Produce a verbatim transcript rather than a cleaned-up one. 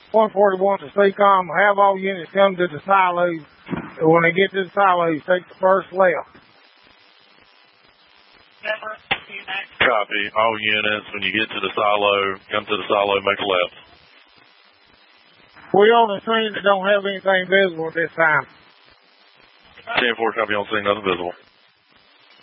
one forty-one to C COM. Have all units come to the silos. When they get to the silos, take the first left. Copy. All units, when you get to the silo, come to the silo, make a left. We on the screen that don't have anything visible at this time. ten four, copy on scene, nothing visible.